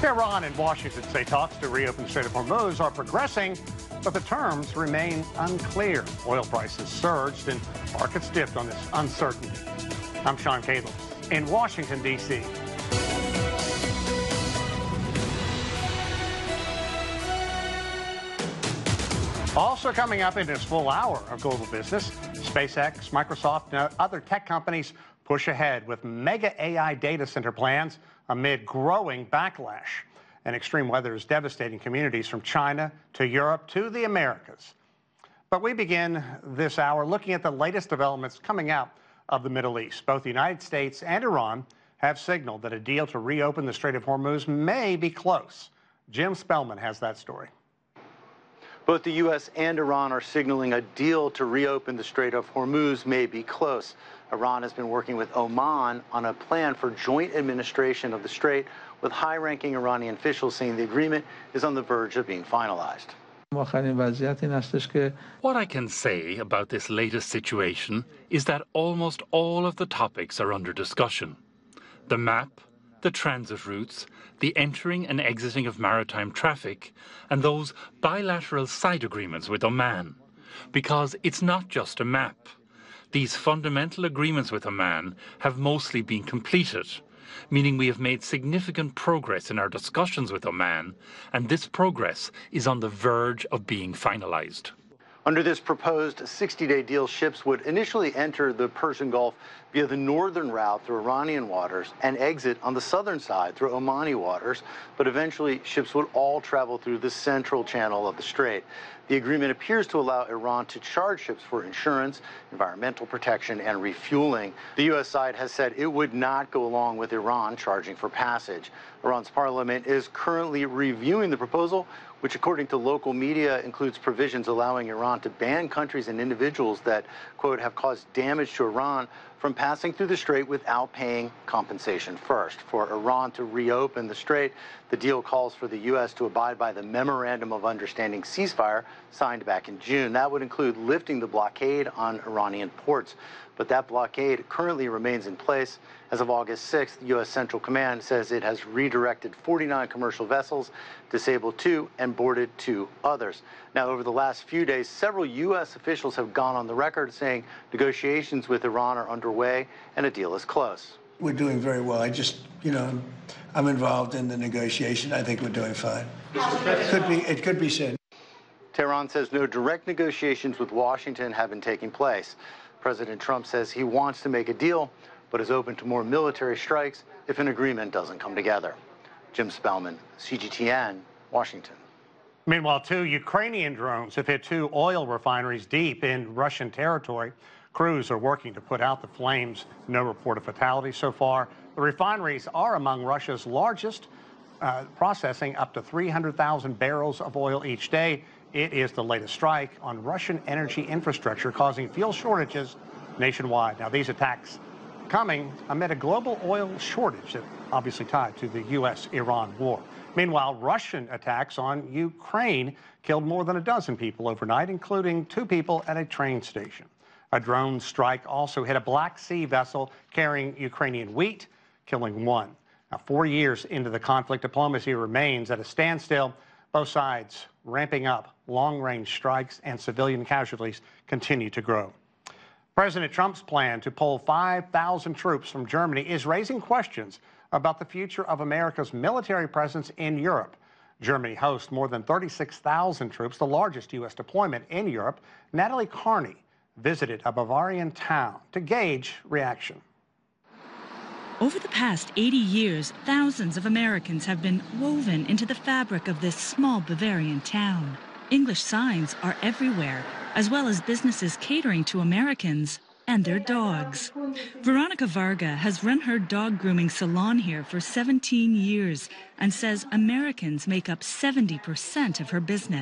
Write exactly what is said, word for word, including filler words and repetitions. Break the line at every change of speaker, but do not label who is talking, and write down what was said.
Tehran and Washington say talks to reopen the Strait of Hormuz are progressing, but the terms remain unclear. Oil prices surged and markets dipped on this uncertainty. I'm Sean Cable in Washington, D C Also coming up in this full hour of Global Business, SpaceX, Microsoft, and other tech companies push ahead with mega A I data center plans amid growing backlash. And extreme weather is devastating communities from China to Europe to the Americas. But we begin this hour looking at the latest developments coming out of the Middle East. Both the United States and Iran have signaled that a deal to reopen the Strait of Hormuz may be close. Jim Spellman has that story.
Both the U S and Iran are signaling a deal to reopen the Strait of Hormuz may be close. Iran has been working with Oman on a plan for joint administration of the strait, with high-ranking Iranian officials saying the agreement is on the verge of being finalized.
What I can say about this latest situation is that almost all of the topics are under discussion. The map, the transit routes, the entering and exiting of maritime traffic, and those bilateral side agreements with Oman. Because it's not just a map. These fundamental agreements with Oman have mostly been completed, meaning we have made significant progress in our discussions with Oman, and this progress is on the verge of being finalized.
Under this proposed sixty-day deal, ships would initially enter the Persian Gulf via the northern route through Iranian waters and exit on the southern side through Omani waters, but eventually ships would all travel through the central channel of the strait. The agreement appears to allow Iran to charge ships for insurance, environmental protection, and refueling. The U S side has said it would not go along with Iran charging for passage. Iran's parliament is currently reviewing the proposal, which, according to local media, includes provisions allowing Iran to ban countries and individuals that, quote, have caused damage to Iran from passing through the strait without paying compensation first. For Iran to reopen the strait, the deal calls for the U S to abide by the Memorandum of Understanding ceasefire signed back in June. That would include lifting the blockade on Iranian ports. But that blockade currently remains in place. As of August sixth, U S Central Command says it has redirected forty-nine commercial vessels, disabled two, and boarded two others. Now, over the last few days, several U S officials have gone on the record saying negotiations with Iran are underway and a deal is close.
We're doing very well. I just, you know, I'm involved in the negotiation. I think we're doing fine. It could be, it could be soon.
Tehran says no direct negotiations with Washington have been taking place. President Trump says he wants to make a deal, but is open to more military strikes if an agreement doesn't come together. Jim Spellman, C G T N, Washington.
Meanwhile, two Ukrainian drones have hit two oil refineries deep in Russian territory. Crews are working to put out the flames. No report of fatalities so far. The refineries are among Russia's largest, uh, processing up to three hundred thousand barrels of oil each day. It is the latest strike on Russian energy infrastructure, causing fuel shortages nationwide. Now, these attacks coming amid a global oil shortage that obviously tied to the U S Iran war. Meanwhile, Russian attacks on Ukraine killed more than a dozen people overnight, including two people at a train station. A drone strike also hit a Black Sea vessel carrying Ukrainian wheat, killing one. Now, four years into the conflict, diplomacy remains at a standstill. Both sides ramping up long-range strikes, and civilian casualties continue to grow. President Trump's plan to pull five thousand troops from Germany is raising questions about the future of America's military presence in Europe. Germany hosts more than thirty-six thousand troops, the largest U S deployment in Europe. Natalie Carney visited a Bavarian town to gauge reaction.
Over the past eighty years, thousands of Americans have been woven into the fabric of this small Bavarian town. English signs are everywhere, as well as businesses catering to Americans and their dogs. Veronica Varga has run her dog grooming salon here for seventeen years and says Americans make up seventy percent of her business.